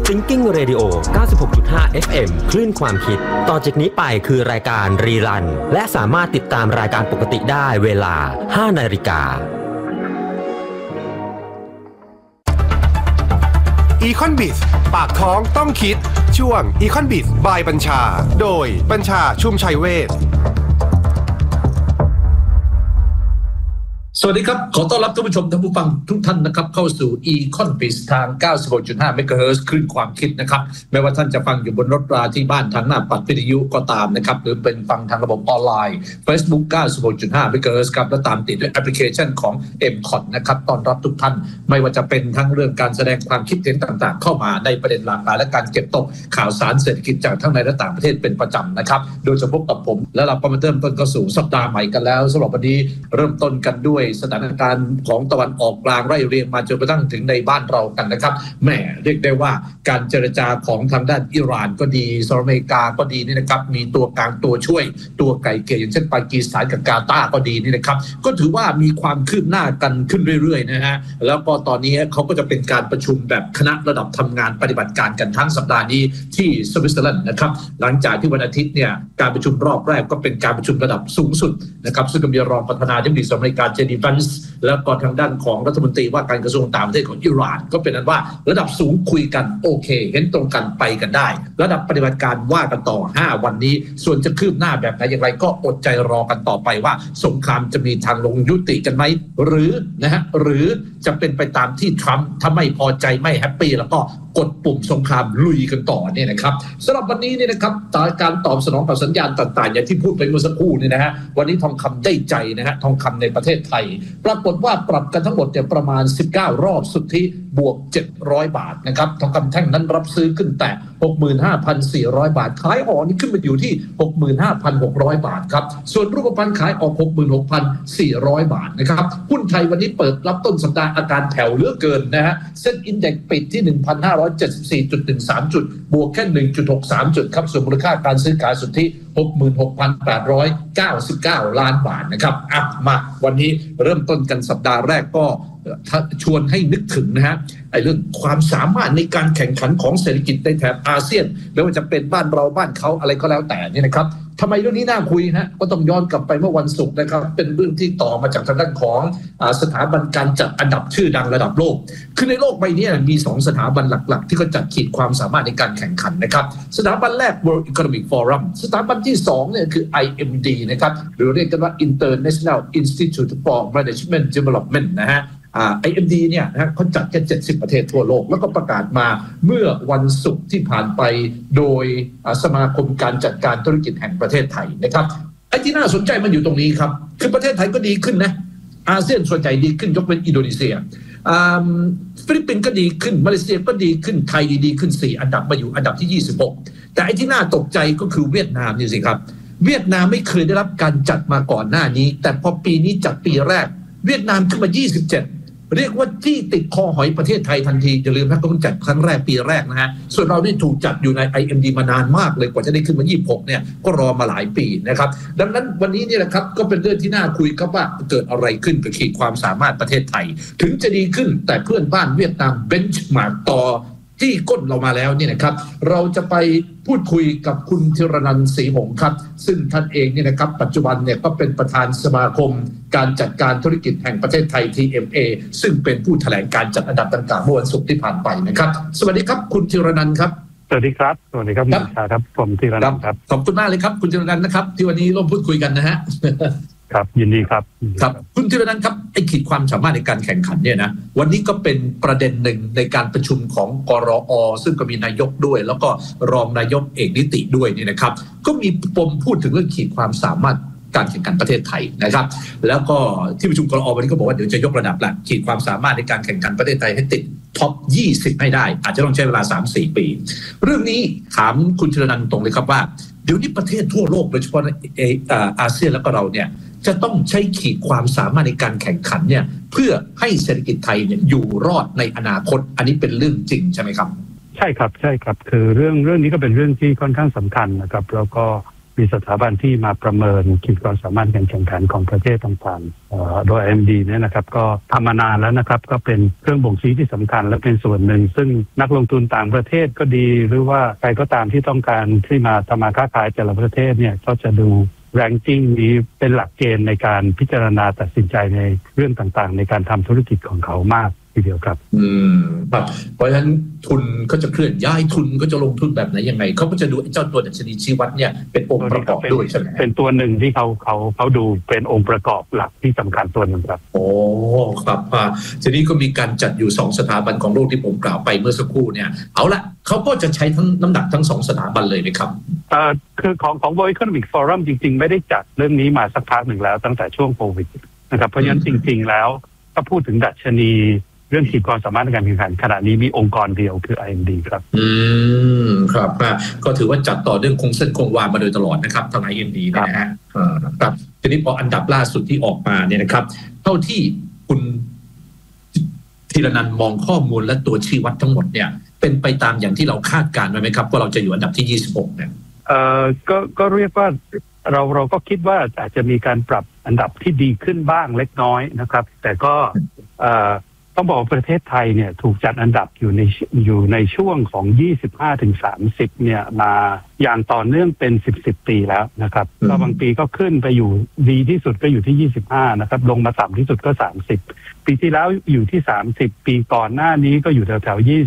Thinking Radio 96.5 FM คลื่นความคิดต่อจากนี้ไปคือรายการรีรันและสามารถติดตามรายการปกติได้เวลา 5 นาฬิกา Econ Biz ปากท้องต้องคิดช่วง Econ Biz by บัญชาโดยบัญชาชุ่มชัยเวชสวัสดีครับขอต้อนรับท่านผู้ชมท่านผู้ฟังทุกท่านนะครับเข้าสู่ Econ Biz ทาง 96.5 MHz คลื่นความคิดนะครับไม่ว่าท่านจะฟังอยู่บนรถราที่บ้านทางหน้าปัดวิทยุก็ตามนะครับหรือเป็นฟังทางระบบออนไลน์ Facebook 96.5 MHz ครับและตามติดด้วยแอปพลิเคชันของ MCOT นะครับต้อนรับทุกท่านไม่ว่าจะเป็นทั้งเรื่องการแสดงความคิดเห็นต่างๆเข้ามาในประเด็นหลากหลายและการเก็บตกข่าวสารเศรษฐกิจจากทั้งในและต่างประเทศเป็นประจำนะครับโดยจะพบกับผมและเราก็มาเริ่มต้นเข้าสู่สัปดาห์ใหม่กันแล้วสำหรับวันนี้เริ่มต้นกันด้วยสถานการณ์ของตะวันออกกลางไล่เรียงมาจนกระทั่งถึงในบ้านเรากันนะครับแหมเรียกได้ว่าการเจรจาของทางด้านอิหร่านก็ดีสหรัฐอเมริกาก็ดีนี่นะครับมีตัวกลางตัวช่วยตัวไก่เกลี่ยอย่างเช่นปากีสถานกับกาตาร์ก็ดีนี่นะครับก็ถือว่ามีความคืบหน้ากันขึ้นเรื่อยๆนะฮะแล้วก็ตอนนี้เขาก็จะเป็นการประชุมแบบคณะระดับทำงานปฏิบัติการกันทั้งสัปดาห์นี้ที่สวิตเซอร์แลนด์นะครับหลังจากที่วันอาทิตย์เนี่ยการประชุมรอบแรกก็เป็นการประชุมระดับสูงสุดนะครับซึ่งก็มีรองประธานาธิบดีสหรัฐอเมริกาเจดีฟันส์แล้วก็ทางด้านของรัฐมนตรีว่าการกระทรวงต่างประเทศของอิหร่านก็เป็นนั้นว่าระดับสูงคุยกันโอเคเห็นตรงกันไปกันได้ระดับปฏิบัติการว่ากันต่อ5วันนี้ส่วนจะคืบหน้าแบบไหนอย่างไรก็อดใจรอกันต่อไปว่าสงครามจะมีทางลงยุติกันไหมหรือนะฮะหรือจะเป็นไปตามที่ทรัมป์ถ้าไม่พอใจไม่แฮปปี้แล้วก็กดปุ่มสงครามลุยกันต่อเนี่ยนะครับสำหรับวันนี้เนี่ยนะครับการตอบสนองต่อสัญญาณต่างๆอย่างที่พูดไปเมื่อสักครู่นี่นะฮะวันนี้ทองคำได้ใจนะฮะทองคำในประเทศไทยปรากฏว่าปรับกันทั้งหมดเนี่ยประมาณ19รอบสุทธิบวก700บาทนะครับทองคำแท่งนั้นรับซื้อขึ้นแต่ 65,400 บาทขายออกนี่ขึ้นมาอยู่ที่ 65,600 บาทครับส่วนรูปพรรณขายออก 66,400 บาทนะครับหุ้นไทยวันนี้เปิดรับต้นสัปดาห์อาการแผ่วเหลือเกินนะฮะเซ็นอินเด็กซ์ปิดที่ 1,574.13 จุดบวกแค่ 1.63 จุดครับส่วนมูลค่าการซื้อขายสุทธิ 66,899 ล้านบาทนะครับมาวันนี้เริ่มต้นกันสัปดาห์แรกก็ชวนให้นึกถึงนะฮะไอ้เรื่องความสามารถในการแข่งขันของเศรษฐกิจในแถบอาเซียนไม่ว่าจะเป็นบ้านเราบ้านเขาอะไรก็แล้วแต่นี่นะครับทำไมเรื่องนี้น่าคุยฮะก็ต้องย้อนกลับไปเมื่อวันศุกร์นะครับเป็นเรื่องที่ต่อมาจากทางด้านของสถาบันการจัดอันดับชื่อดังระดับโลกคือในโลกใบนี้มี2สถาบันหลักๆที่เขาจัดขีดความสามารถในการแข่งขันนะครับสถาบันแรก World Economic Forum สถาบันที่2เนี่ยคือ IMD นะครับหรือเรียกกันว่า International Institute for Management Development นะฮะIMD เนี่ยนะเขาจัดแค่70ประเทศทั่วโลกแล้วก็ประกาศมาเมื่อวันศุกร์ที่ผ่านไปโดยสมาคมการจัดการธุรกิจแห่งประเทศไทยนะครับไอ้ที่น่าสนใจมันอยู่ตรงนี้ครับคือประเทศไทยก็ดีขึ้นนะอาเซียนส่วนใหญ่ดีขึ้นยกเว้นอินโดนีเซียฟิลิปปินส์ก็ดีขึ้นมาเลเซียก็ดีขึ้นไทยดีขึ้น4อันดับมาอยู่อันดับที่26แต่ไอ้ที่น่าตกใจก็คือเวียดนามนี่สิครับเวียดนามไม่เคยได้รับการจัดมาก่อนหน้านี้แต่พอปีนี้จัดปีแรกเวียดนามขึ้นมา27เรียกว่าที่ติดคอหอยประเทศไทยทันทีอย่าลืมนะเขาเพิ่งจัดครั้งแรกปีแรกนะฮะส่วนเราที่ถูกจัดอยู่ใน IMD มานานมากเลยกว่าจะได้ขึ้นมา26เนี่ยก็รอมาหลายปีนะครับดังนั้นวันนี้นี่แหละครับก็เป็นเรื่องที่น่าคุยครับว่าเกิดอะไรขึ้นกับขีดความสามารถประเทศไทยถึงจะดีขึ้นแต่เพื่อนบ้านเวียดนามเบนช์มาร์กต่อที่ก้นเรามาแล้วนี่นะครับเราจะไปพูดคุยกับคุณธีรนันท์ศรีหงส์ครับซึ่งท่านเองเนี่ยนะครับปัจจุบันเนี่ยก็เป็นประธานสมาคมการจัดการธุรกิจแห่งประเทศไทย TMA ซึ่งเป็นผู้แถลงการจัดอันดับต่างๆเมื่อวันศุกร์ที่ผ่านไปนะครับสวัสดีครับคุณธีรนันท์ครับสวัสดีครับสวัสดีครับคุณชาครับผมธีรนันท์ครับขอบคุณมากเลยครับคุณธีรนันท์นะครับที่วันนี้ร่วมพูดคุยกันนะฮะครับยินดีครับครับคุณธีรนันท์ครับไอ้ขีดความสามารถในการแข่งขันเนี่ยนะวันนี้ก็เป็นประเด็นหนึ่งในการประชุมของกรอ.ซึ่งก็มีนายกด้วยแล้วก็รองนายกเอกนิติด้วยนี่นะครับก็มีปมพูดถึงเรื่องขีดความสามารถการแข่งขันประเทศไทยนะครับแล้วก็ที่ประชุมกรอ.วันนี้ก็บอกว่าเดี๋ยวจะยกระดับละขีดความสามารถในการแข่งขันประเทศไทยให้ติดท็อป20ให้ได้อาจจะต้องใช้เวลา 3-4 ปีเรื่องนี้ถามคุณธีรนันท์ตรงเลยครับว่าเดี๋ยวนี้ประเทศทั่วโลกโดยเฉพาะอาเซียนแล้วก็เราเนี่ยจะต้องใช้ขีดความสามารถในการแข่งขันเนี่ยเพื่อให้เศรษฐกิจไทยเนี่ยอยู่รอดในอนาคตอันนี้เป็นเรื่องจริงใช่ไหมครับใช่ครับคือเรื่องนี้ก็เป็นเรื่องที่ค่อนข้างสำคัญนะครับแล้วก็มีสถาบันที่มาประเมินขีดความสามารถการแข่งขันของประเทศต่างๆโดย IMD เนี่ยนะครับก็ทำมานานแล้วนะครับก็เป็นเครื่องบ่งชี้ที่สำคัญและเป็นส่วนหนึ่งซึ่งนักลงทุนต่างประเทศก็ดีหรือว่าใครก็ตามที่ต้องการที่มาทำมาค้าขายแต่ละประเทศเนี่ยก็จะดูranking นี้เป็นหลักเกณฑ์ในการพิจารณาตัดสินใจในเรื่องต่างๆในการทำธุรกิจของเขามากทีเดียวครับครับเพราะฉะนั้นทุนก็จะเคลื่อนย้ายทุนก็จะลงทุนแบบไหนยังไงเขาก็จะดูเจ้าตัวดัชนีชี้วัดเนี่ยเป็นองค์ประกอบด้วยใช่ไหมเป็นตัวหนึ่งที่เขาดูเป็นองค์ประกอบหลักที่สำคัญตัวหนึ่งครับโอ้ครับทีนี้ก็มีการจัดอยู่2สถาบันของโลกที่ผมกล่าวไปเมื่อสักครู่เนี่ยเอาละเขาก็จะใช้ทั้งน้ำหนักทั้ง2สถาบันเลยไหมครับคือของ World Economic Forum จริงๆไม่ได้จัดเรื่องนี้มาสักพักหนึ่งแล้วตั้งแต่ช่วงโควิดนะครับเพราะฉะนั้นจริงๆแล้วถ้าพูดถึงดัชนีเรื่องขีดความสามารถในการแข่งขันขณะนี้มีองค์กรเดียวคือ IMD ครับครับก็ถือว่าจัดต่อเรื่องคงเส้นคงวามาโดยตลอดนะครับทาง IMD นะฮะครับทีนี้พออันดับล่าสุดที่ออกมาเนี่ยนะครับเท่าที่คุณธีรนันท์มองข้อมูลและตัวชี้วัดทั้งหมดเนี่ยเป็นไปตามอย่างที่เราคาดการณ์ไว้ไหมครับว่าเราจะอยู่อันดับที่26เนี่ยก็เรียกว่าเราก็คิดว่าอาจจะมีการปรับอันดับที่ดีขึ้นบ้างเล็กน้อยนะครับแต่ก็ต้องบอกว่าประเทศไทยเนี่ยถูกจัดอันดับอยู่ในช่วงของ25-30เนี่ยมาอย่างต่อเนื่องเป็น10ปีแล้วนะครับก็บางปีก็ขึ้นไปอยู่ดีที่สุดก็อยู่ที่25นะครับลงมาต่ำที่สุดก็30ปีที่แล้วอยู่ที่30ปีก่อนหน้านี้ก็อยู่แถวๆ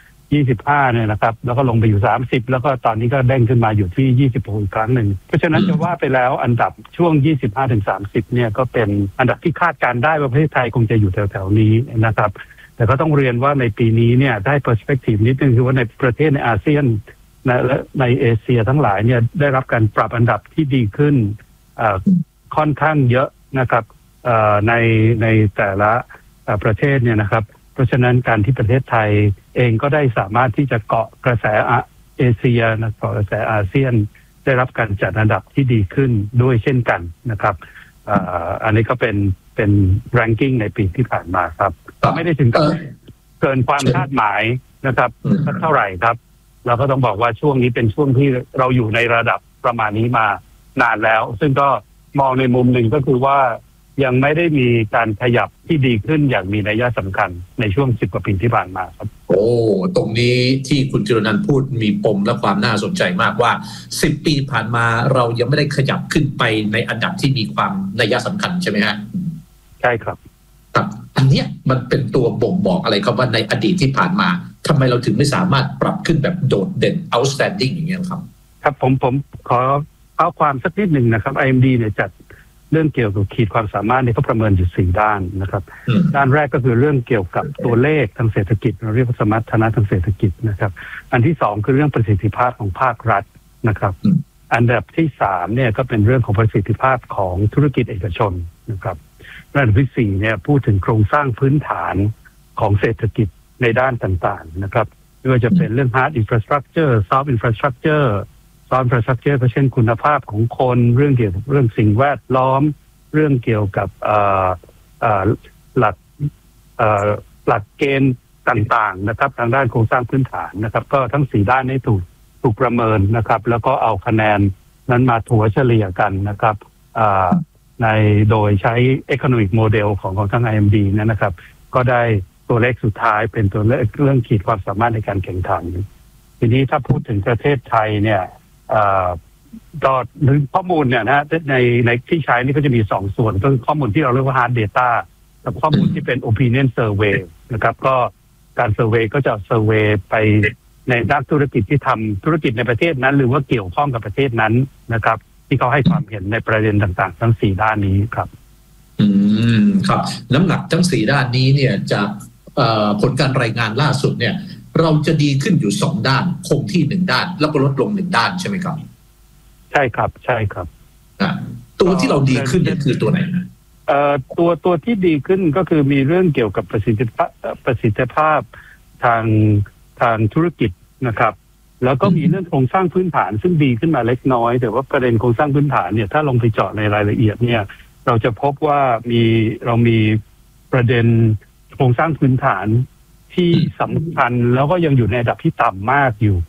25เนี่ยนะครับแล้วก็ลงไปอยู่30แล้วก็ตอนนี้ก็เด้งขึ้นมาอยู่ที่26อีกครั้งหนึ่งเพราะฉะนั้นจะว่าไปแล้วอันดับช่วง25-30เนี่ยก็เป็นอันดับที่คาดการได้ว่าประเทศไทยคงจะอยู่แถวๆนี้นะครับแต่ก็ต้องเรียนว่าในปีนี้เนี่ยได้ perspective นิดนึงคือว่าในประเทศในอาเซียนและในเอเชียทั้งหลายเนี่ยได้รับการปรับอันดับที่ดีขึ้นค่อนข้างเยอะนะครับในแต่ละประเทศเนี่ยนะครับเพราะฉะนั้นการที่ประเทศไทยเองก็ได้สามารถที่จะเกาะกระแสเอเชียเกาะกระแสอาเซียนได้รับการจัดอันดับที่ดีขึ้นด้วยเช่นกันนะครับอันนี้ก็เป็น ranking ในปีที่ผ่านมาครับไม่ได้ถึงกับเกินความคาดหมายนะครับเท่าไหร่ครับเราก็ต้องบอกว่าช่วงนี้เป็นช่วงที่เราอยู่ในระดับประมาณนี้มานานแล้วซึ่งก็มองในมุมหนึ่งก็คือว่ายังไม่ได้มีการขยับที่ดีขึ้นอย่างมีนัยสำคัญในช่วง10 กว่าปีที่ผ่านมาครับโอ้ตรงนี้ที่คุณจิรนันท์พูดมีปมและความน่าสนใจมากว่า10 ปีผ่านมาเรายังไม่ได้ขยับขึ้นไปในอันดับที่มีความนัยสำคัญใช่ไหมฮะใช่ครับครับอันเนี้ยมันเป็นตัวบ่งบอกอะไรครับว่าในอดีตที่ผ่านมาทำไมเราถึงไม่สามารถปรับขึ้นแบบโดดเด่น outstanding อย่างเงี้ยครับครับผมขอเอาความสักนิดหนึ่งนะครับ IMD เนี่ยจัดเรื่องเกี่ยวกับขีดความสามารถเนี่ยเขาประเมินอยู่4ด้านนะครับด้านแรกก็คือเรื่องเกี่ยวกับตัวเลขทางเศรษฐกิจเราเรียกว่าสมรรถนะทางเศรษฐกิจนะครับอันที่2คือเรื่องประสิทธิภาพของภาครัฐนะครับอันดับที่3เนี่ยก็เป็นเรื่องของประสิทธิภาพของธุรกิจเอกชนนะครับอันดับที่4เนี่ยพูดถึงโครงสร้างพื้นฐานของเศรษฐกิจในด้านต่างๆนะครับไม่ว่าจะเป็นเรื่อง hard infrastructure soft infrastructure infrastructure ก็เช่นคุณภาพของคนเรื่องเกี่ยวกับเรื่องสิ่งแวดล้อมเรื่องเกี่ยวกับหลักเกณฑ์ต่างๆนะครับทางด้านโครงสร้างพื้นฐานนะครับก็ทั้ง4ด้านนี้ถูกประเมินนะครับแล้วก็เอาคะแนนนั้นมาถัวเฉลี่ยกันนะครับในโดยใช้ economic model ของทาง IMD นะครับก็ได้ตัวเลขสุดท้ายเป็นตัวเลขเรื่องขีดความสามารถในการแข่งขันทีนี้ถ้าพูดถึงประเทศไทยเนี่ยก็ข้อมูลเนี่ยนะในที่ใช้นี่ก็จะมี2ส่วนก็คือข้อมูลที่เราเรียกว่า hard data กับข้อมูลที่เป็น opinion survey นะครับก็การ survey ก็จะ survey ไปในด้านธุรกิจที่ทำธุรกิจในประเทศนั้นหรือว่าเกี่ยวข้องกับประเทศนั้นนะครับที่เขาให้ความเห็นในประเด็นต่างๆทั้ง4ด้านนี้ครับครับน้ำหนักทั้ง4ด้านนี้เนี่ยจากผลการรายงานล่าสุดเนี่ยเราจะดีขึ้นอยู่2ด้านคงที่1ด้านแล้วก็ลดลง1ด้านใช่ไหมครับใช่ครับใช่ครับตัวที่เราดีขึ้นนี่คือตัวไหนตัวที่ดีขึ้นก็คือมีเรื่องเกี่ยวกับประสิทธิภาพทางธุรกิจนะครับแล้วก็มีเรื่องโครงสร้างพื้นฐานซึ่งดีขึ้นมาเล็กน้อยแต่ว่าประเด็นโครงสร้างพื้นฐานเนี่ยถ้าลงไปเจาะในรายละเอียดเนี่ยเราจะพบว่าเรามีประเด็นโครงสร้างพื้นฐานที่สำคัญแล้วก็ยังอยู่ในระดับที่ต่ำมากอยู่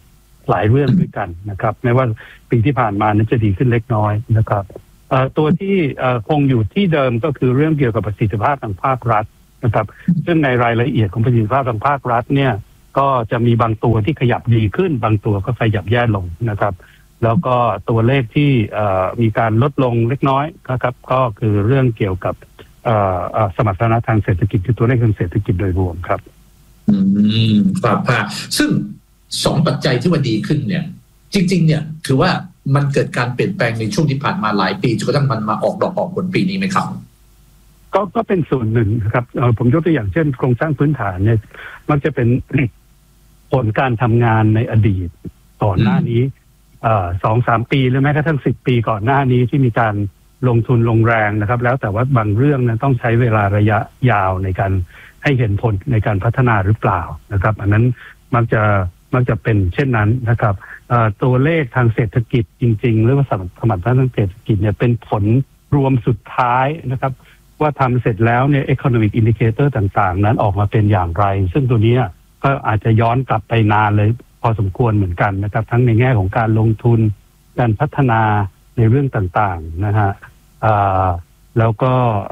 หลายเรื่องด้วยกันนะครับแม้ว่าปีที่ผ่านมานั้นจะดีขึ้นเล็กน้อยนะครับตัวที่คงอยู่ที่เดิมก็คือเรื่องเกี่ยวกับประสิทธิภาพทางภาครัฐนะครับซึ่งในรายละเอียดของประสิทธิภาพทางภาครัฐเนี่ยก็จะมีบางตัวที่ขยับดีขึ้นบางตัวก็ขยับแย่ลงนะครับแล้วก็ตัวเลขที่มีการลดลงเล็กน้อยนะครับก็คือเรื่องเกี่ยวกับสมรรถนะทางเศรษฐกิจคือตัวเลขทางเศรษฐกิจโดยรวมครับครับซึ่งสองปัจจัยที่ว่าดีขึ้นเนี่ยจริงๆเนี่ยถือว่ามันเกิดการเปลี่ยนแปลงในช่วงที่ผ่านมาหลายปีจนกระทั่งมันมาออกดอกออกผลปีนี้ไหมครับก็เป็นส่วนหนึ่งครับผมยกตัวอย่างเช่นโครงสร้างพื้นฐานเนี่ยมักจะเป็นผลการทำงานในอดีตก่อนหน้านี้2-3 ปีหรือแม้กระทั่ง10 ปีก่อนหน้านี้ที่มีการลงทุนลงแรงนะครับแล้วแต่ว่าบางเรื่องนั้นต้องใช้เวลาระยะยาวในการให้เห็นผลในการพัฒนาหรือเปล่านะครับอันนั้นมักจะเป็นเช่นนั้นนะครับตัวเลขทางเศรษฐกิจจริงๆหรือว่าสมรรถนะทางเศรษฐกิจเนี่ยเป็นผลรวมสุดท้ายนะครับว่าทำเสร็จแล้วเนี่ย economic indicator ต่างๆนั้นออกมาเป็นอย่างไรซึ่งตัวนี้ก็อาจจะย้อนกลับไปนานเลยพอสมควรเหมือนกันนะครับทั้งในแง่ของการลงทุนการพัฒนาในเรื่องต่างๆนะฮะแล้วก็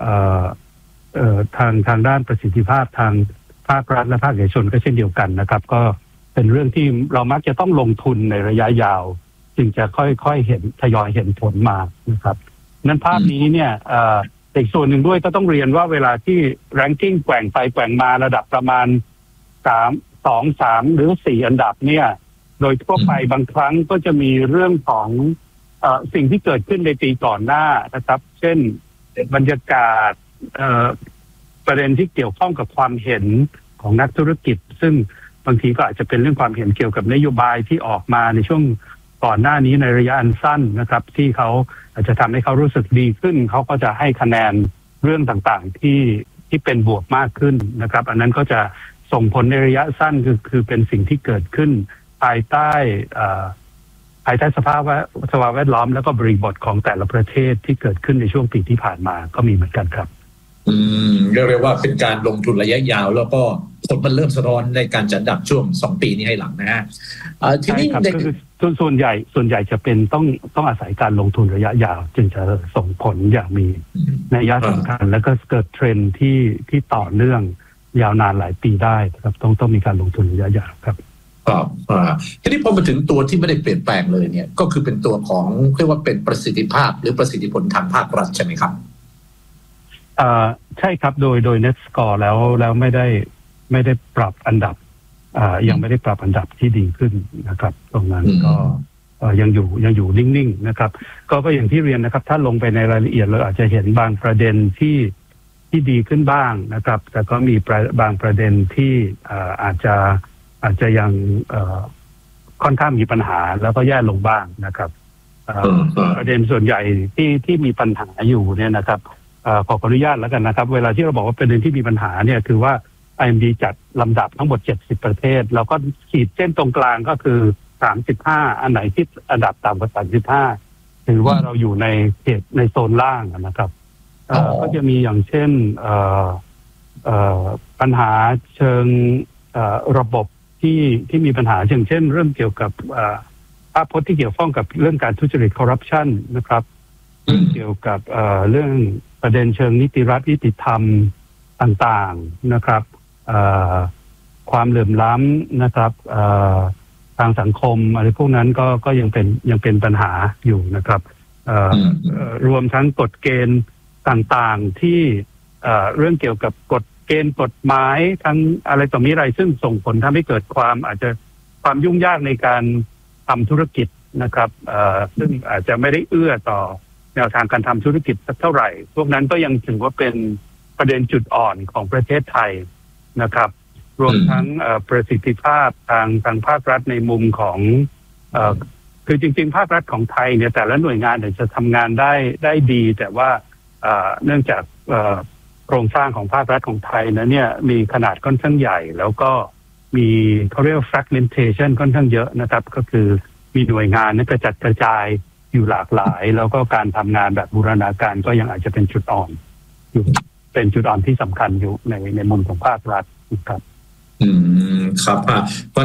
ทางด้านประสิทธิภาพทางภาครัฐและภาคเอกชนก็เช่นเดียวกันนะครับก็เป็นเรื่องที่เรามักจะต้องลงทุนในระยะยาวจึงจะค่อยๆเห็นทยอยเห็นผลมานะครับนั้นภาพนี้เนี่ยอีกส่วนหนึ่งด้วยก็ต้องเรียนว่าเวลาที่ ranking แกว่งไปแกว่งมาระดับประมาณ3 หรือ 4 อันดับเนี่ยโดยทั่วไปบางครั้งก็จะมีเรื่องของสิ่งที่เกิดขึ้นในปีก่อนหน้านะครับเช่นบรรยากาศประเด็นที่เกี่ยวข้องกับความเห็นของนักธุรกิจซึ่งบางทีก็อาจจะเป็นเรื่องความเห็นเกี่ยวกับนโยบายที่ออกมาในช่วงก่อนหน้านี้ในระยะอันสั้นนะครับที่เขาอาจจะทำให้เขารู้สึกดีขึ้นเขาก็จะให้คะแนนเรื่องต่างๆที่เป็นบวกมากขึ้นนะครับอันนั้นก็จะส่งผลในระยะสั้นคือเป็นสิ่งที่เกิดขึ้นภายใต้สภาพแวดล้อมแล้วก็บริบทของแต่ละประเทศที่เกิดขึ้นในช่วงปีที่ผ่านมาก็มีเหมือนกันครับเรียกว่าเป็นการลงทุนระยะยาวแล้วก็ผลมันเริ่มสะท้อนในการจัดอันดับช่วง2 ปีนี้ให้หลังนะฮะทีนี้คือส่วนใหญ่จะเป็นต้องอาศัยการลงทุนระยะยาวจึงจะส่งผลอย่างมีนัยสำคัญแล้วก็เกิดเทรนด์ที่ต่อเนื่องยาวนานหลายปีได้ครับต้องมีการลงทุนระยะยาวครับทีนี้พอมาถึงตัวที่ไม่ได้เปลี่ยนแปลงเลยเนี่ยก็คือเป็นตัวของเรียกว่าเป็นประสิทธิภาพหรือประสิทธิผลทางภาครัฐใช่ไหมครับใช่ครับโดย Net Score แล้วไม่ได้ปรับอันดับยังไม่ได้ปรับอันดับที่ดีขึ้นนะครับตรงนั้นก็ยังอยู่นิ่งๆนะครับก็อย่างที่เรียนนะครับถ้าลงไปในรายละเอียดเราอาจจะเห็นบางประเด็นที่ดีขึ้นบ้างนะครับแต่ก็มีบางประเด็นที่อาจจะยังค่อนข้างมีปัญหาแล้วก็แย่ลงบ้างนะครับประเด็นส่วนใหญ่ที่มีปัญหาอยู่เนี่ยนะครับขออนุญาตแล้วกันนะครับเวลาที่เราบอกว่าประเด็นที่มีปัญหาเนี่ยคือว่า IMD จัดลำดับทั้งหมด70ประเทศแล้วก็ขีดเส้นตรงกลางก็คือ35อันไหนที่อันดับต่ำกว่า35ถือว่าเราอยู่ในเขตในโซนล่างนะครับก็จะมีอย่างเช่นปัญหาเชิงระบบที่มีปัญหาอย่างเช่นเรื่องเกี่ยวกับภาพพจน์ที่เกี่ยวข้องกับเรื่องการทุจริตคอร์รัปชันนะครับเรื่องเกี่ยวกับเรื่องประเด็นเชิงนิติรัฐนิติธรรมต่างๆนะครับความเหลื่อมล้ำนะครับทางสังคมอะไรพวกนั้นก็ยังเป็นปัญหาอยู่นะครับรวมทั้งกฎเกณฑ์ต่างๆที่เรื่องเกี่ยวกับกฎเกณฑ์กฎหมายทั้งอะไรต่อมีอะไรซึ่งส่งผลทำให้เกิดอาจจะความยุ่งยากในการทำธุรกิจนะครับซึ่งอาจจะไม่ได้เอื้อต่อแนวทางการทำธุรกิจสักเท่าไหร่พวกนั้นก็ยังถือว่าเป็นประเด็นจุดอ่อนของประเทศไทยนะครับรวมทั้งประสิทธิภาพทางภาครัฐในมุมของคือจริงๆภาครัฐของไทยเนี่ยแต่ละหน่วยงานจะทำงานได้ดีแต่ว่าเนื่องจากโครงสร้างของภาครัฐของไทยนะเนี่ยมีขนาดค่อนข้างใหญ่แล้วก็มีเขาเรียกว่า fragmentation ค่อนข้างเยอะนะครับก็คือมีหน่วยงานนั้นกระจัดกระจายอยู่หลากหลายแล้วก็การทำงานแบบบูรณาการก็ยังอาจจะเป็นจุดอ่อนอยู่เป็นจุดอ่อนที่สำคัญอยู่ในมุมของภาครัฐครับครับ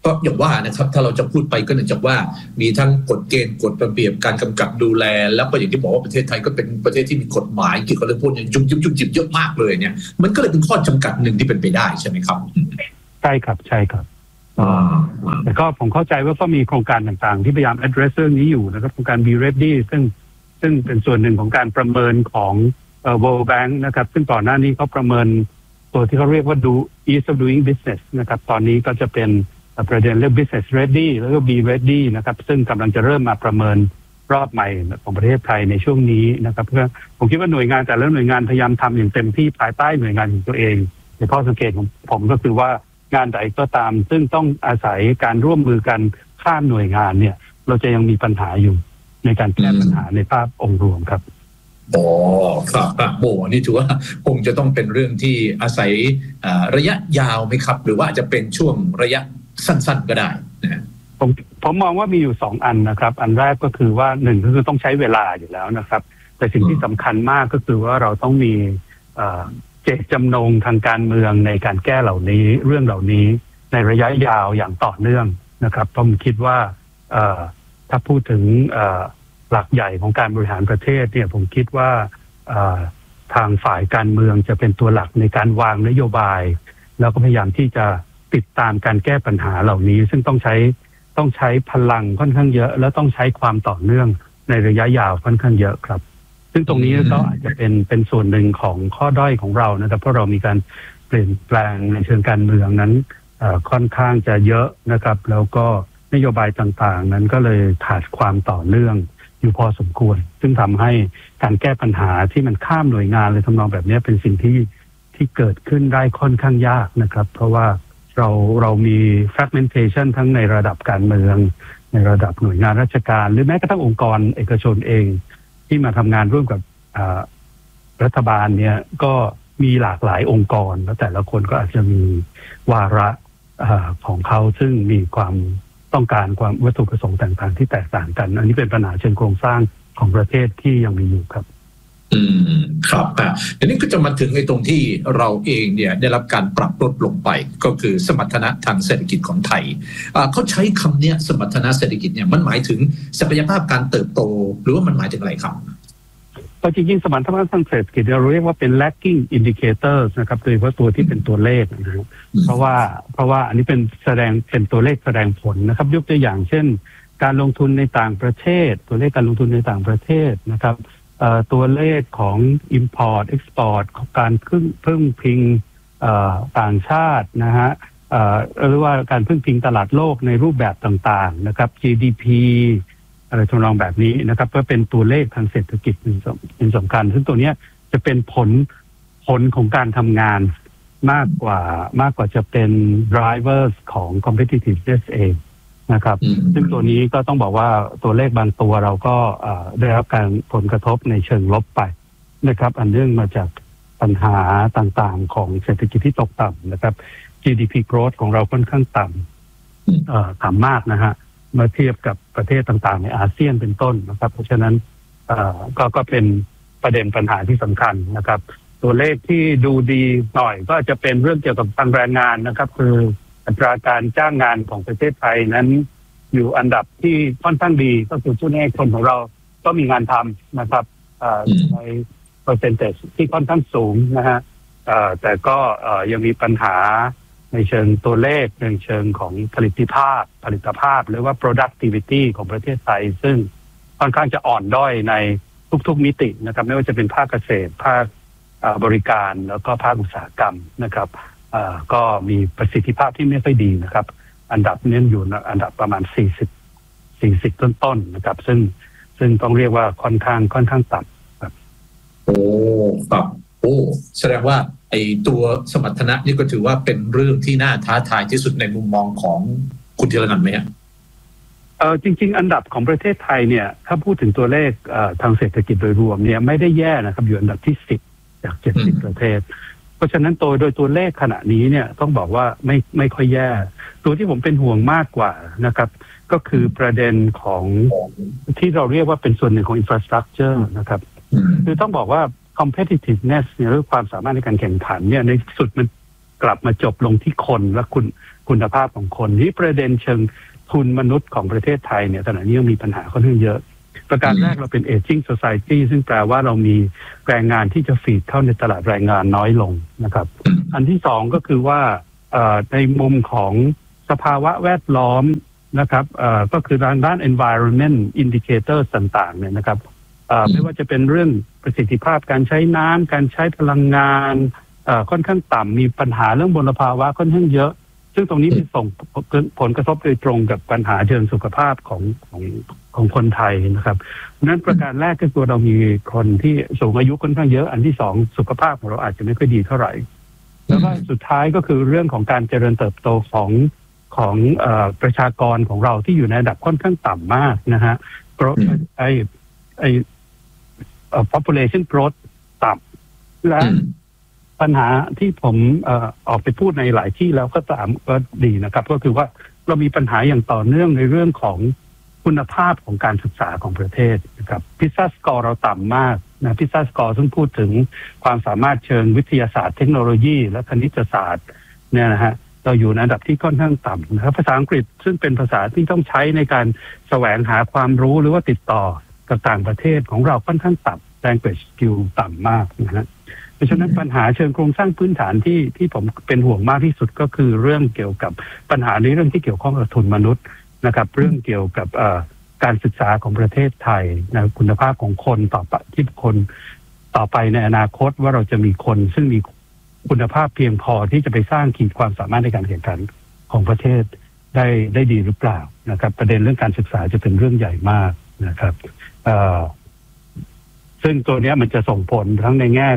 ก็อย่างว่านะครับถ้าเราจะพูดไปก็เนื่องจากว่ามีทั้งกฎเกณฑ์กฎระเบียบการกำกับดูแลแล้วก็อย่างที่บอกว่าประเทศไทยก็เป็นประเทศที่มีกฎหมายเกี่ยวกับเรื่องพวกนี้ยุ่งจิบเยอะมากเลยเนี่ยมันก็เลยเป็นข้อจำกัดหนึ่งที่เป็นไปได้ใช่ไหมครับใช่ครับแต่ก็ผมเข้าใจว่าก็มีโครงการต่างๆที่พยายาม address เรื่องนี้อยู่นะครับโครงการ Be Ready ซึ่งเป็นส่วนหนึ่งของการประเมินของWorld Bank นะครับซึ่งก่อนหน้านี้เขาประเมินตัวที่เขาเรียกว่า Ease of Doing Business นะครับตอนนี้ก็จะเป็นประเด็นเรื่อง Business Ready แล้วก็ Be Ready นะครับซึ่งกำลังจะเริ่มมาประเมินรอบใหม่ของประเทศไทยในช่วงนี้นะครับเพื่อผมคิดว่าหน่วยงานแต่ละหน่วยงานพยายามทำอย่างเต็มที่ภายใต้หน่วยงานของตัวเองในข้อสังเกตของผมก็คือว่างานใดก็ตามซึ่งต้องอาศัยการร่วมมือกันข้ามหน่วยงานเนี่ยเราจะยังมีปัญหาอยู่ในการแก้ปัญหาในภาพองค์รวมครับอ๋อครับโอ้นี่ถือว่าคงจะต้องเป็นเรื่องที่อาศัยระยะยาวไหมครับหรือว่าอาจจะเป็นช่วงระยะสั้นๆก็ได้นะผมมองว่ามีอยู่2อันนะครับอันแรกก็คือว่า1ก็คือต้องใช้เวลาอยู่แล้วนะครับแต่สิ่งที่สำคัญมากก็คือว่าเราต้องมีเจตจำนงทางการเมืองในการแก้เหล่านี้เรื่องเหล่านี้ในระยะยาวอย่างต่อเนื่องนะครับผมคิดว่าถ้าพูดถึงหลักใหญ่ของการบริหารประเทศเนี่ยผมคิดว่าทางฝ่ายการเมืองจะเป็นตัวหลักในการวางนโยบายแล้วก็พยายามที่จะติดตามการแก้ปัญหาเหล่านี้ซึ่งต้องใช้พลังค่อนข้างเยอะและต้องใช้ความต่อเนื่องในระยะยาวค่อนข้างเยอะครับซึ่งตรงนี้ก็อาจจะเป็นส่วนหนึ่งของข้อด้อยของเรานะครับเพราะเรามีการเปลี่ยนแปลงในเชิงการเมืองนั้นค่อนข้างจะเยอะนะครับแล้วก็นโยบายต่างๆนั้นก็เลยขาดความต่อเนื่องอยู่พอสมควรซึ่งทำให้การแก้ปัญหาที่มันข้ามหน่วยงานเลยทำนองแบบนี้เป็นสิ่งที่เกิดขึ้นได้ค่อนข้างยากนะครับเพราะว่าเรามี fragmentation ทั้งในระดับการเมืองในระดับหน่วยงานราชการหรือแม้กระทั่งองค์กรเอกชนเองที่มาทำงานร่วมกับรัฐบาลเนี่ยก็มีหลากหลายองค์กรแล้วแต่ละคนก็อาจจะมีวาระของเขาซึ่งมีความต้องการความวัตถุประสงค์ต่างๆที่แตกต่างกันอันนี้เป็นปัญหาเชิงโครงสร้างของประเทศที่ยังมีอยู่ครับครับทีนี้ก็จะมาถึงในตรงที่เราเองเนี่ยได้รับการปรับลดลงไปก็คือสมรรถนะทางเศรษฐกิจของไทยเขาใช้คำนี้สมรรถนะเศรษฐกิจเนี่ยมันหมายถึงศักยภาพการเติบโตหรือว่ามันหมายถึงอะไรครับจริงๆสมรรถนะทางเศรษฐกิจเราเรียกว่าเป็น lagging indicators นะครับโดยเฉพาะตัวที่เป็นตัวเลขนะครับเพราะว่าอันนี้เป็นตัวเลขแสดงผลนะครับยกตัวอย่างเช่นการลงทุนในต่างประเทศตัวเลขการลงทุนในต่างประเทศนะครับตัวเลขของ import export ของการพึ่งพิงต่างชาตินะฮะหรือว่าการพึ่งพิงตลาดโลกในรูปแบบต่างๆนะครับ GDP อะไรทำนองแบบนี้นะครับเพื่อเป็นตัวเลขทางเศรษฐกิจเป็นสำคัญซึ่งตัวนี้จะเป็นผลของการทำงานมากกว่าจะเป็น drivers ของ competitiveness เองนะครับซึ่งตัวนี้ก็ต้องบอกว่าตัวเลขบางตัวเราก็ได้รับการผลกระทบในเชิงลบไปนะครับอันเนื่องมาจากปัญหาต่างๆของเศรษฐกิจที่ตกต่ำนะครับ GDP growth ของเราค่อนข้างต่ำมากนะฮะเมื่อเทียบกับประเทศต่างๆในอาเซียนเป็นต้นนะครับเพราะฉะนั้นก็เป็นประเด็นปัญหาที่สำคัญนะครับตัวเลขที่ดูดีหน่อยก็จะเป็นเรื่องเกี่ยวกับทางแรงงานนะครับคืออัตราการจ้างงานของประเทศไทยนั้นอยู่อันดับที่ค่อนข้างดีก็คือผู้แน่คนของเราก็มีงานทำนะครับในเปอร์เซ็นเทจที่ค่อนข้างสูงนะฮะแต่ก็ยังมีปัญหาในเชิงตัวเลขในเชิงของผลิตภาพหรือว่า productivity ของประเทศไทยซึ่งค่อนข้างจะอ่อนด้อยในทุกๆมิตินะครับไม่ว่าจะเป็นภาคเกษตรภาคบริการแล้วก็ภาคอุตสาหกรรมนะครับก็มีประสิทธิภาพที่ไม่ค่อยดีนะครับอันดับนี้อยู่อันดับประมาณ40ต้นๆนะครับซึ่งต้องเรียกว่าค่อนข้างต่ำครับโอ้ครับโอ้แสดงว่าไอ้ตัวสมรรถนะนี่ก็ถือว่าเป็นเรื่องที่น่าท้าทายที่สุดในมุมมองของคุณธีรนันท์ไหมฮะจริงๆอันดับของประเทศไทยเนี่ยถ้าพูดถึงตัวเลขทางเศรษฐกิจโดยรวมเนี่ยไม่ได้แย่นะครับอยู่อันดับที่10จาก70ประเทศเพราะฉะนั้นโดยตัวเลขขณะนี้เนี่ยต้องบอกว่าไม่ค่อยแย่ตัวที่ผมเป็นห่วงมากกว่านะครับก็คือประเด็นของที่เราเรียกว่าเป็นส่วนหนึ่งของ infrastructure นะครับคือต้องบอกว่า competitiveness เนี่ยหรือความสามารถในการแข่งขันเนี่ยในสุดมันกลับมาจบลงที่คนและคุณภาพของคนที่ประเด็นเชิงทุนมนุษย์ของประเทศไทยเนี่ยขณะนี้ยังมีปัญหาค่อนข้างเยอะประการแรกเราเป็น aging society ซึ่งแปลว่าเรามีแรงงานที่จะฟีดเข้าในตลาดแรงงานน้อยลงนะครับอันที่สองก็คือว่าในมุมของสภาวะแวดล้อมนะครับก็คือด้าน environment indicators ต่างๆเนี่ยนะครับไม่ว่าจะเป็นเรื่องประสิทธิภาพการใช้น้ำการใช้พลังงานค่อนข้างต่ำมีปัญหาเรื่องมลภาวะค่อนข้างเยอะซึ่งตรงนี้มันส่งผลกระทบโดยตรงกับปัญหาเชิงสุขภาพของคนไทยนะครับนั้นประการแรกก็คือเรามีคนที่สูงอายุค่อนข้างเยอะอันที่สองสุขภาพของเราอาจจะไม่ค่อยดีเท่าไหร่แล้วก็สุดท้ายก็คือเรื่องของการเจริญเติบโตของประชากรของเราที่อยู่ในระดับค่อนข้างต่ำมากนะฮะpopulation growth ต่ำและปัญหาที่ผมออกไปพูดในหลายที่แล้วก็ดีนะครับก็คือว่าเรามีปัญหาอย่างต่อเนื่องในเรื่องของคุณภาพของการศึกษาของประเทศนะครับพิซซ่าสกอร์เราต่ำมากนะพิซซ่าสกอร์ซึ่งพูดถึงความสามารถเชิงวิทยาศาสตร์เทคโนโลยีและคณิตศาสตร์เนี่ยนะฮะเราอยู่ในอันดับที่ค่อนข้างต่ำนะครับภาษาอังกฤษซึ่งเป็นภาษาที่ต้องใช้ในการแสวงหาความรู้หรือว่าติดต่อกับต่างประเทศของเราค่อนข้างต่ำ language skill ต่ำมากนะฮะเพราะฉะนั้นปัญหาเชิงโครงสร้างพื้นฐานที่ผมเป็นห่วงมากที่สุดก็คือเรื่องเกี่ยวกับปัญหาในเรื่องที่เกี่ยวข้องกับทุนมนุษย์นะครับเรื่องเกี่ยวกับการศึกษาของประเทศไทยนะคุณภาพของคนต่อไปที่คนต่อไปในอนาคตว่าเราจะมีคนซึ่งมีคุณภาพเพียงพอที่จะไปสร้างขีดความสามารถในการแข่งขันของประเทศได้ดีหรือเปล่านะครับประเด็นเรื่องการศึกษาจะเป็นเรื่องใหญ่มากนะครับซึ่งตัวนี้มันจะส่งผลทั้งในแง่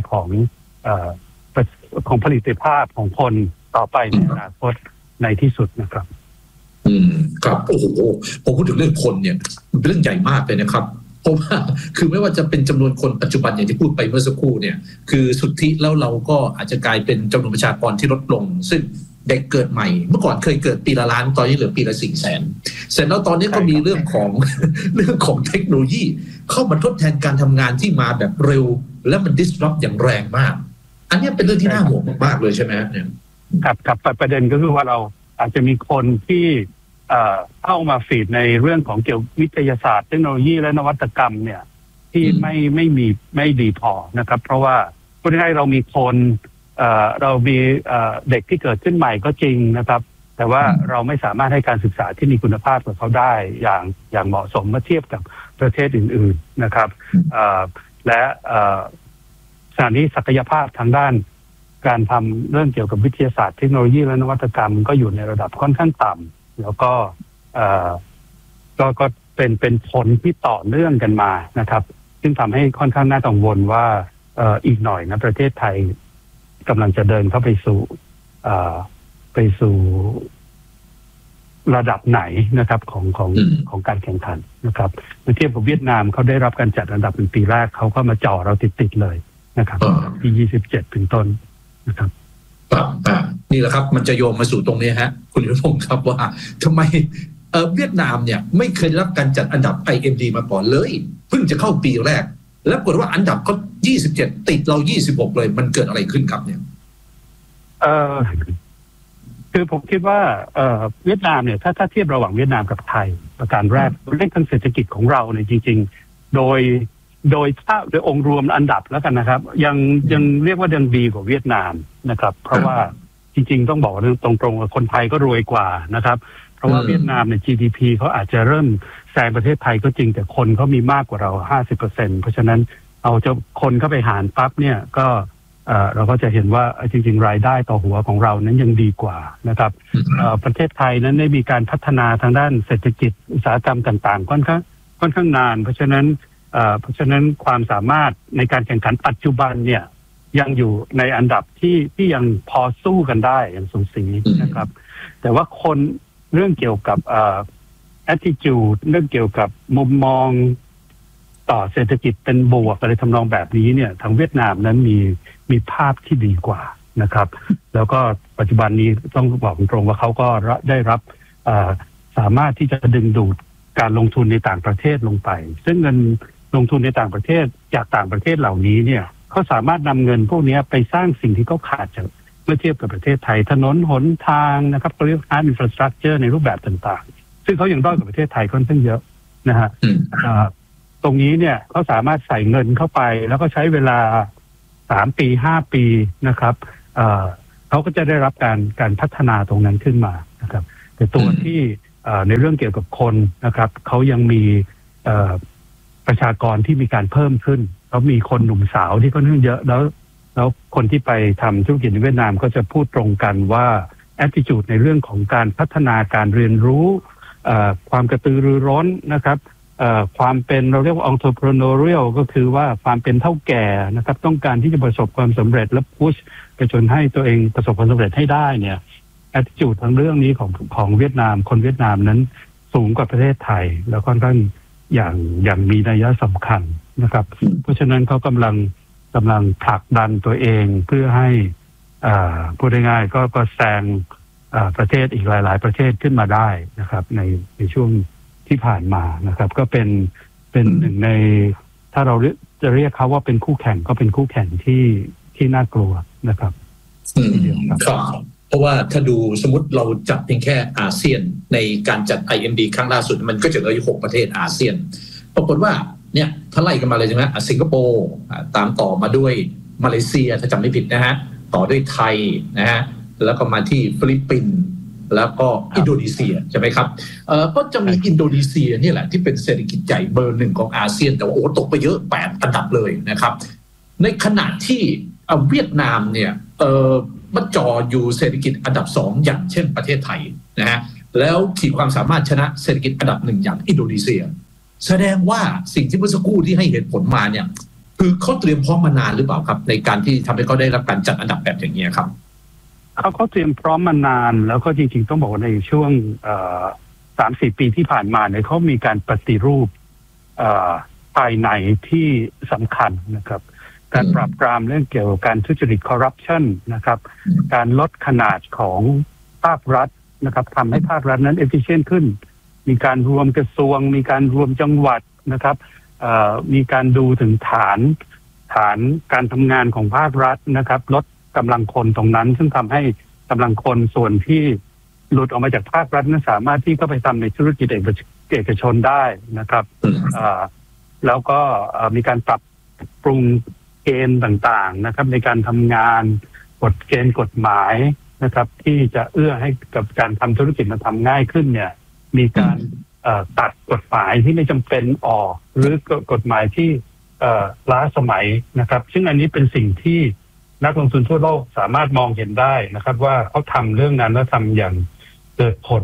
ของผลิตภาพของคนต่อไปในอนาคตในที่สุดนะครับครับโอ้โหผมพูดถึงเรื่องคนเนี่ยมันเป็นเรื่องใหญ่มากเลยนะครับเพราะว่าคือไม่ว่าจะเป็นจำนวนคนปัจจุบันอย่างที่พูดไปเมื่อสักครู่เนี่ยคือสุทธิแล้วเราก็อาจจะกลายเป็นจำนวนประชากรที่ลดลงซึ่งเด็กเกิดใหม่เมื่อก่อนเคยเกิดปีละล้านตอนนี้เหลือปีละ400,000เสร็จแล้วตอนนี้ก็มีเรื่องของเทคโนโลยีเข้ามาทดแทนการทำงานที่มาแบบเร็วและมัน disrupt อย่างแรงมากอันนี้เป็นเรื่องที่น่าห่วงมากๆเลยใช่ไหมเนี่ยครับประเด็นก็คือว่าเราอาจจะมีคนที่เข้ามาฟีดในเรื่องของเกี่ยวกับวิทยาศาสตร์เทคโนโลยีและนวัตกรรมเนี่ยที่ไม่ดีพอนะครับเพราะว่าพูดง่ายๆเรามีคนเรามีเด็กที่เกิดขึ้นใหม่ก็จริงนะครับแต่ว่าเราไม่สามารถให้การศึกษาที่มีคุณภาพกับเขาได้อย่างเหมาะสมเมื่อเทียบกับประเทศอื่นๆนะครับและสถานที่ศักยภาพทางด้านการทำเรื่องเกี่ยวกับวิทยาศาสตร์เทคโนโลยีและนวัตกรรมก็อยู่ในระดับค่อนข้างต่ำแล้วก็เป็นผลที่ต่อเนื่องกันมานะครับซึ่งทำให้ค่อนข้างน่ากังวลว่าอีกหน่อยนะประเทศไทยกำลังจะเดินเข้าไปสู่ระดับไหนนะครับของการแข่งขันนะครับเมื่อเทียบกับเวียดนามเขาได้รับการจัดอันดับเป็นปีแรกเขาก็มาจ่อเราติดเลยนะครับที่27เป็นต้นนะครับนี่แหละครับมันจะโยงมาสู่ตรงนี้ฮะคุณยุทธพงศ์ครับว่าทำไมเวียดนามเนี่ยไม่เคยได้รับการจัดอันดับ IMD มาก่อนเลยเพิ่งจะเข้าปีแรกแล้วปรากฏว่าอันดับก็27ติดเรา26เลยมันเกิดอะไรขึ้นครับเนี่ยคือผมคิดว่าเวียดนามเนี่ยถ้าเทียบระหว่างเวียดนามกับไทยประการแรกเรื่องทางเศรษฐกิจของเราเนี่ยจริงๆโดยองค์รวมอันดับแล้วกันนะครับยังเรียกว่ายังดีกว่าเวียดนามนะครับเพราะว่าจริงๆต้องบอกตรงๆว่าคนไทยก็รวยกว่านะครับเพราะว่าเวียดนามเนี่ย GDP เขาอาจจะเริ่มแซงประเทศไทยก็จริงแต่คนเขามีมากกว่าเรา 50% เพราะฉะนั้นเอาจะคนเข้าไปหารปั๊บเนี่ยก็เราก็จะเห็นว่าจริงๆรายได้ต่อหัวของเรานั้นยังดีกว่านะครับประเทศไทยนั้นได้มีการพัฒนาทางด้านเศรษฐกิจอุตสาหกรรมต่างๆค่อนข้างนานเพราะฉะนั้นความสามารถในการแข่งขันปัจจุบันเนี่ยยังอยู่ในอันดับที่ยังพอสู้กันได้อย่างสูสีนะครับแต่ว่าคนเรื่องเกี่ยวกับattitude เรื่องเกี่ยวกับมุมมองต่อเศรษฐกิจเป็นบวกอะไรทำนองแบบนี้เนี่ยทางเวียดนามนั้นมีภาพที่ดีกว่านะครับแล้วก็ปัจจุบันนี้ต้องบอกตรงว่าเขาก็ได้รับสามารถที่จะดึงดูดการลงทุนในต่างประเทศลงไปซึ่งเงินลงทุนในต่างประเทศจากต่างประเทศเหล่านี้เนี่ยเขาสามารถนำเงินพวกนี้ไปสร้างสิ่งที่เขาขาดมื่อเทียบกับประเทศไทยถนนหนทางนะครับเขาเรียก hard infrastructure ในรูปแบบต่างๆซึ่งเขายังด้อยกว่าประเทศไทยค่อนข้างเยอะนะฮะตรงนี้เนี่ยเขาสามารถใส่เงินเข้าไปแล้วก็ใช้เวลา3 ปี 5 ปีนะครับเขาก็จะได้รับการพัฒนาตรงนั้นขึ้นมานะครับแต่ตัวที่ในเรื่องเกี่ยวกับคนนะครับเขายังมีประชากรที่มีการเพิ่มขึ้นเขามีคนหนุ่มสาวที่ค่อนข้างเยอะแล้วคนที่ไปทำธุรกิจในเวียดนามก็จะพูดตรงกันว่า attitude ในเรื่องของการพัฒนาการเรียนรู้ความกระตือรือร้นนะครับความเป็นเราเรียกว่า entrepreneurial ก็คือว่าความเป็นเท่าแก่นะครับต้องการที่จะประสบความสำเร็จและพุชไปจนให้ตัวเองประสบความสำเร็จให้ได้เนี่ย attitude ทั้งเรื่องนี้ของเวียดนามคนเวียดนามนั้นสูงกว่าประเทศไทยแล้วค่อนข้างอย่างมีนัยสำคัญนะครับเพราะฉะนั้นเขากำลังผลักดันตัวเองเพื่อให้พูดง่ายๆก็แซงประเทศอีกหลายๆประเทศขึ้นมาได้นะครับในช่วงที่ผ่านมานะครับก็เป็นหนึ่งในถ้าเราจะเรียกเขาว่าเป็นคู่แข่งก็เป็นคู่แข่งที่น่ากลัวนะครับครับเพราะว่าถ้าดูสมมติเราจับเพียงแค่อาเซียนในการจัด IMD ครั้งล่าสุดมันก็จะเหลืออยู่6ประเทศอาเซียนปรากฏว่าเนี่ยถ้าไล่กันมาเลยใช่ไหมสิงคโปร์ตามต่อมาด้วยมาเลเซียถ้าจำไม่ผิดนะฮะต่อด้วยไทยนะฮะแล้วก็มาที่ฟิลิปปินส์แล้วก็อินโดนีเซียใช่ไหมครับก็จะมีอินโดนีเซียนี่แหละที่เป็นเศรษฐกิจใหญ่เบอร์ 1ของอาเซียนแต่ว่าโอ้ตกไปเยอะ8อันดับเลยนะครับในขณะที่เวียดนามเนี่ยมันจ่ออยู่เศรษฐกิจอันดับ2อย่างเช่นประเทศไทยนะฮะแล้วขีดความสามารถชนะเศรษฐกิจอันดับ1อย่างอินโดนีเซียแสดงว่าสิ่งที่เมื่อสักครู่ที่ให้เหตุผลมาเนี่ยคือเขาเตรียมพร้อมมานานหรือเปล่าครับในการที่ทำให้เขาได้รับการจัดอันดับแบบอย่างนี้ครับเขาเตรียมพร้อมมานานแล้วก็จริงๆต้องบอกว่าในช่วง3-4 ปีที่ผ่านมาเนี่ยเขามีการปฏิรูปภายในที่สำคัญนะครับการปราบปรามเรื่องเกี่ยวกับการทุจริตคอร์รัปชันนะครับการลดขนาดของภาครัฐนะครับทำให้ภาครัฐนั้น efficient ขึ้นมีการรวมกระทรวงมีการรวมจังหวัดนะครับมีการดูถึงฐานการทำงานของภาครัฐนะครับลดกำลังคนตรงนั้นซึ่งทำให้กำลังคนส่วนที่หลุดออกมาจากภาครัฐนั้นสามารถที่เข้าไปทำในธุรกิจเอกชนได้นะครับแล้วก็มีการปรับปรุงเกณฑ์ต่างๆนะครับในการทำงานกฎเกณฑ์กฎหมายนะครับที่จะเอื้อให้กับการทำธุรกิจมันทำง่ายขึ้นเนี่ยมีการตัดกฎหมายที่ไม่จำเป็นออกหรือกฎหมายที่ล้าสมัยนะครับซึ่งอันนี้เป็นสิ่งที่นักลงทุนทั่วโลกสามารถมองเห็นได้นะครับว่าเขาทำเรื่องนั้นแล้วทำอย่างเกิดผล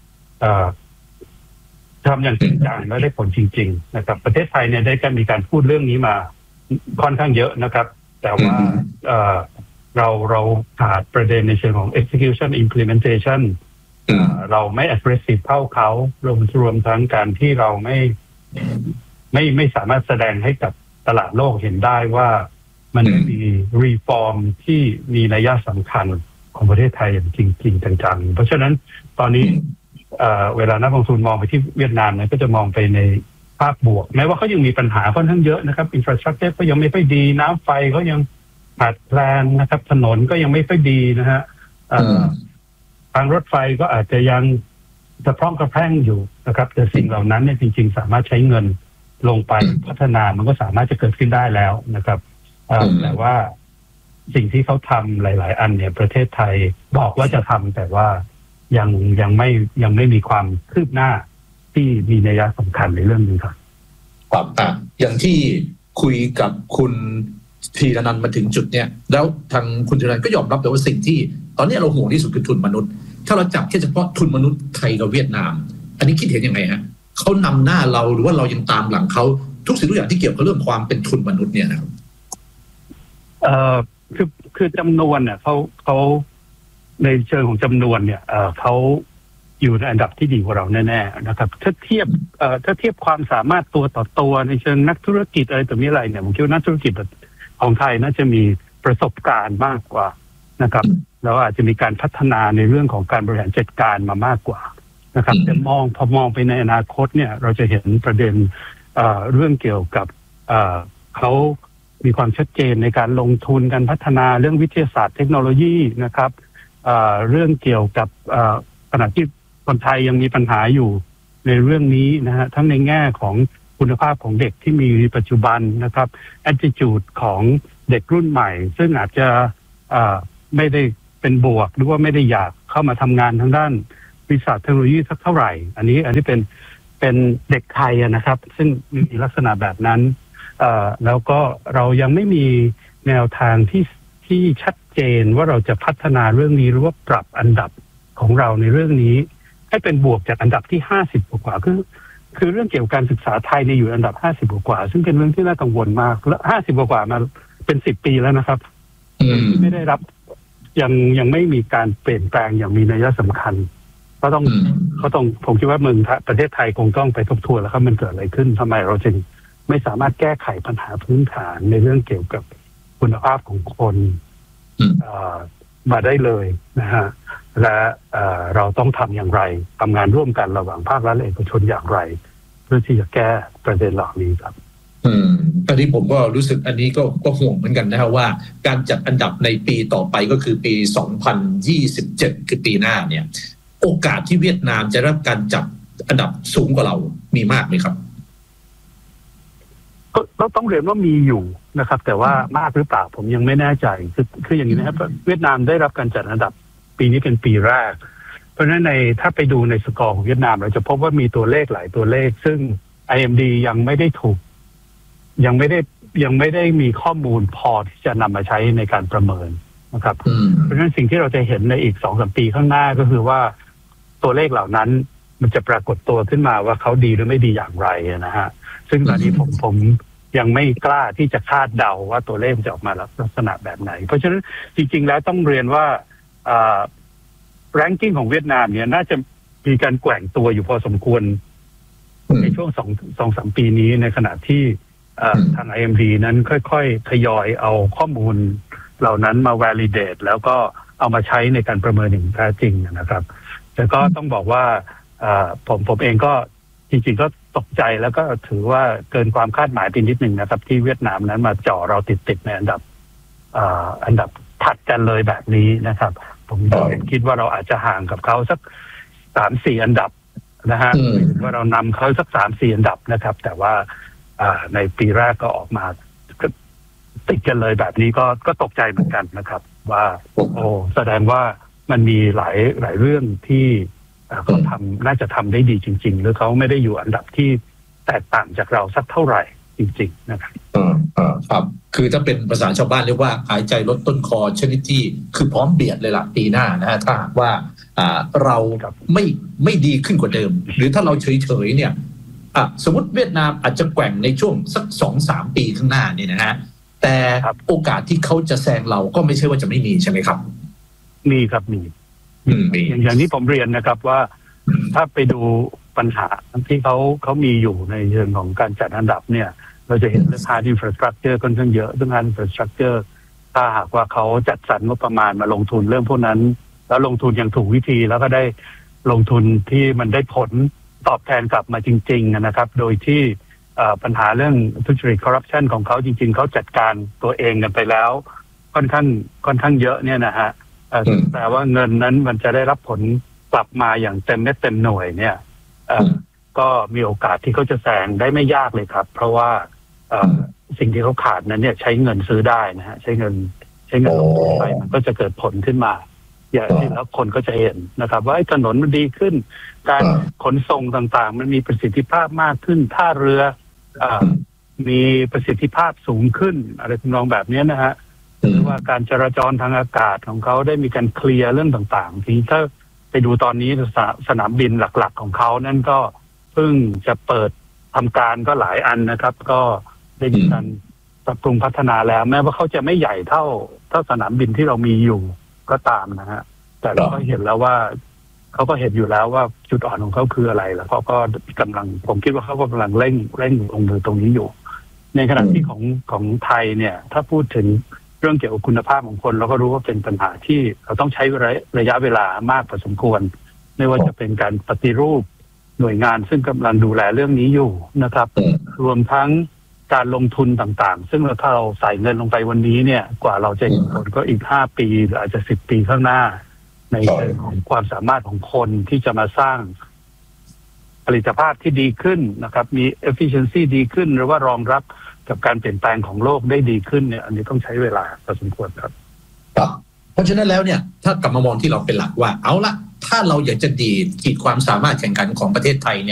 ทำอย่างจริงจังและได้ผลจริงๆนะครับประเทศไทยเนี่ยได้มีการพูดเรื่องนี้มาค่อนข้างเยอะนะครับแต่ว่าเราขาดประเด็นในเชิงของ execution implementation เราไม่ aggressive เท่าเขารวมทั้งการที่เราไม่สามารถแสดงให้กับตลาดโลกเห็นได้ว่ามันมี reform ที่มีนัยสำคัญของประเทศไทยอย่างจริงๆจังๆเพราะฉะนั้นตอนนี้เวลานักลงทุนมองไปที่เวียดนามเนี่ยก็จะมองไปในภาพบวกแม้ว่าเขายังมีปัญหาค่อนข้างเยอะนะครับ infrastructure ก็ยังไม่ค่อยดีน้ำไฟก็ยังขาดแคลนนะครับถนนก็ยังไม่ค่อยดีนะฮะทางรถไฟก็อาจจะยังสะพร่องกระแพร่งอยู่นะครับแต่สิ่งเหล่านั้นเนี่ยจริงๆสามารถใช้เงินลงไปพัฒนามันก็สามารถจะเกิดขึ้นได้แล้วนะครับแต่ว่าสิ่งที่เขาทำหลายๆอันเนี่ยประเทศไทยบอกว่าจะทำแต่ว่ายังไม่มีความคืบหน้าที่มีนัยสำคัญในเรื่องนี้ครับอย่างที่คุยกับคุณธีรนันท์มาถึงจุดเนี้ยแล้วทางคุณธีรนันท์ก็ยอมรับแต่ว่าสิ่งที่ตอนนี้เราห่วงที่สุดคือทุนมนุษย์ถ้าเราจับแค่เฉพาะทุนมนุษย์ไทยกับเวียดนามอันนี้คิดเห็นยังไงฮะเขานำหน้าเราหรือว่าเรายังตามหลังเขาทุกสิ่งทุกอย่างที่เกี่ยวกับเรื่องความเป็นทุนมนุษย์เนี่ยนะครับคือจำนวนเนี่ยเขาในเชิงของจำนวนเนี่ยเขาอยู่ในอันดับที่ดีกว่าเราแน่ๆนะครับถ้าเทียบความสามารถตัวต่อตัวในเชิงนักธุรกิจอะไรตัวนี้อะไรเนี่ยผมคิดว่านักธุรกิจของไทยน่าจะมีประสบการณ์มากกว่านะครับแล้วอาจจะมีการพัฒนาในเรื่องของการบริหารจัดการมามากกว่านะครับแต่พอมองไปในอนาคตเนี่ยเราจะเห็นประเด็นเรื่องเกี่ยวกับเขามีความชัดเจนในการลงทุนการพัฒนาเรื่องวิทยาศาสตร์เทคโนโลยีนะครับเรื่องเกี่ยวกับขณะที่คนไทยยังมีปัญหาอยู่ในเรื่องนี้นะฮะทั้งในแง่ของคุณภาพของเด็กที่มีปัจจุบันนะครับ attitude ของเด็กรุ่นใหม่ซึ่งอาจจะไม่ได้เป็นบวกหรือว่าไม่ได้อยากเข้ามาทำงานทางด้านวิทยาศาสตร์เทคโนโลยีสักเท่าไหร่อันนี้เป็นเด็กไทยนะครับซึ่งมีลักษณะแบบนั้นแล้วก็เรายังไม่มีแนวทางที่ชัดเจนว่าเราจะพัฒนาเรื่องนี้หรือว่าปรับอันดับของเราในเรื่องนี้ให้เป็นบวกจากอันดับที่50กว่าคือเรื่องเกี่ยวกับการศึกษาไทยในอยู่อันดับ50กว่าซึ่งเป็นเรื่องที่น่ากังวลมากและ50กว่ามาเป็น10 ปีแล้วนะครับไม่ได้รับยังไม่มีการเปลี่ยนแปลงอย่างมีนัยสำคัญก็ต้องผมคิดว่าประเทศไทยคงต้องไปทบทวนแล้วครับมันเกิดอะไรขึ้นทำไมเราจึงไม่สามารถแก้ไขปัญหาพื้นฐานในเรื่องเกี่ยวกับคุณภาพของคนมาได้เลยนะฮะและเราต้องทำอย่างไรทำงานร่วมกันระหว่างภาครัฐและเอกชนอย่างไรเพื่อที่จะแก้ประเด็นเหล่านี้ครับอันนี้ผมก็รู้สึกอันนี้ก็ห่วงเหมือนกันนะครับว่าการจัดอันดับในปีต่อไปก็คือปี2027คือปีหน้าเนี่ยโอกาสที่เวียดนามจะรับการจัดอันดับสูงกว่าเรามีมากไหมครับก็ต้องเรียนว่ามีอยู่นะครับแต่ว่ามากหรือเปล่าผมยังไม่แน่ใจคืออย่างนี้นะครับเวียดนามได้รับการจัดอันดับปีนี้เป็นปีแรกเพราะฉะนั้นถ้าไปดูในสกอร์ของเวียดนามเราจะพบว่ามีตัวเลขหลายตัวเลขซึ่ง IMD ยังไม่ได้มีข้อมูลพอที่จะนำมาใช้ในการประเมินนะครับเพราะฉะนั้นสิ่งที่เราจะเห็นในอีก 2-3 ปีข้างหน้าก็คือว่าตัวเลขเหล่านั้นมันจะปรากฏตัวขึ้นมาว่าเขาดีหรือไม่ดีอย่างไรนะฮะซึ่งตอนนี้ผมยังไม่กล้าที่จะคาดเดาว่าตัวเลขจะออกมาลักษณะแบบไหนเพราะฉะนั้นจริงๆแล้วต้องเรียนว่าranking ของเวียดนามเนี่ยน่าจะมีการแกว่งตัวอยู่พอสมควรในช่วง2-3 ปีนี้ในขณะที่ทาง IMD นั้นค่อยๆทยอยเอาข้อมูลเหล่านั้นมา validate แล้วก็เอามาใช้ในการประเมินอย่างแท้จริงนะครับแต่ก็ต้องบอกว่าผมเองก็จริงๆก็ตกใจแล้วก็ถือว่าเกินความคาดหมายไปนิดนึงนะครับที่เวียดนามนั้นมาจ่อเราติดในอันดับถัดกันเลยแบบนี้นะครับผมคิดว่าเราอาจจะห่างกับเขาสัก 3-4 อันดับนะฮะว่าเรานำเขาสัก 3-4 อันดับนะครับแต่ว่าในปีแรกก็ออกมาติดกันเลยแบบนี้ก็ตกใจเหมือนกันนะครับว่าแสดงว่ามันมีหลายเรื่องที่เขาน่าจะทำได้ดีจริงๆหรือเขาไม่ได้อยู่อันดับที่แตกต่างจากเราสักเท่าไหร่จริงๆนะครับครับคือถ้าเป็นภาษาชาวบ้านเรียกว่าหายใจลดต้นคอชนิดที่คือพร้อมเบียดเลยล่ะปีหน้านะฮะถ้าหากว่าเราไม่ดีขึ้นกว่าเดิมหรือถ้าเราเฉยๆเนี่ยสมมติเวียดนามอาจจะแกว่งในช่วงสัก 2-3 ปีข้างหน้านี่นะฮะแต่โอกาสที่เขาจะแซงเราก็ไม่ใช่ว่าจะไม่มีใช่ไหมครับมีครับมีอย่างนี้ผมเรียนนะครับว่าถ้าไปดูปัญหาที่เขามีอยู่ในเรื่องของการจัดอันดับเนี่ยเราจะเห็นเรื่อง hard infrastructure ค่อนข้างเยอะเรื่อง hard infrastructure ถ้าหากว่าเขาจัดสรรงบประมาณมาลงทุนเรื่องพวกนั้นแล้วลงทุนอย่างถูกวิธีแล้วก็ได้ลงทุนที่มันได้ผลตอบแทนกลับมาจริงๆนะครับโดยที่ปัญหาเรื่องทุจริตคอร์รัปชันของเขาจริงๆเขาจัดการตัวเองกันไปแล้วค่อนข้างเยอะเนี่ยนะฮะแต่ว่าเงินนั้นมันจะได้รับผลกลับมาอย่างเต็มเม็ดเต็มหน่วยเนี่ยก็มีโอกาสที่เขาจะแซงได้ไม่ยากเลยครับเพราะว่าสิ่งที่เขาขาดนั้นเนี่ยใช้เงินซื้อได้นะฮะใช้เงินลงทุนไปมันก็จะเกิดผลขึ้นมาอย่างที่แล้วคนก็จะเห็นนะครับว่าถนนมันดีขึ้นการขนส่งต่างๆมันมีประสิทธิภาพมากขึ้นท่าเรือมีประสิทธิภาพสูงขึ้นอะไรทำนองแบบนี้นะฮะหรือว่าการจราจรทางอากาศของเขาได้มีการเคลียร์เรื่องต่างๆทีถ้าไปดูตอนนี้สนามบินหลักๆของเขานั่นก็เพิ่งจะเปิดทำการก็หลายอันนะครับก็ได้มีการปรับปรุงพัฒนาแล้วแม้ว่าเขาจะไม่ใหญ่เท่าสนามบินที่เรามีอยู่ก็ตามนะฮะแต่เราก็เห็นแล้วว่าเขาก็เห็นอยู่แล้วว่าจุดอ่อนของเขาคืออะไรแล้วเขาก็กำลังผมคิดว่าเขาก็กำลังเร่งลงมือตรงนี้อยู่ในขณะที่ของไทยเนี่ยถ้าพูดถึงเรื่องเกี่ยวกับคุณภาพของคนเราก็รู้ว่าเป็นปัญหาที่เราต้องใช้ระยะเวลามากพอสมควรไม่ว่าจะเป็นการปฏิรูปหน่วยงานซึ่งกำลังดูแลเรื่องนี้อยู่นะครับรวมทั้งการลงทุนต่างๆซึ่งถ้าเราใส่เงินลงไปวันนี้เนี่ยกว่าเราจะเห็นผลก็อีก5 ปีหรืออาจจะ10 ปีข้างหน้าในเรื่องของความสามารถของคนที่จะมาสร้างผลิตภาพที่ดีขึ้นนะครับมี efficiency ดีขึ้นหรือว่ารองรับกับการเปลี่ยนแปลงของโลกได้ดีขึ้นเนี่ยอันนี้ต้องใช้เวลาพอสมควรครับเพราะฉะนั้นแล้วเนี่ยถ้ากลับมามองที่เราเป็นหลักว่าเอาละถ้าเราอยากจะขีดความสามารถแข่งขันของประเทศไทยเนี่ย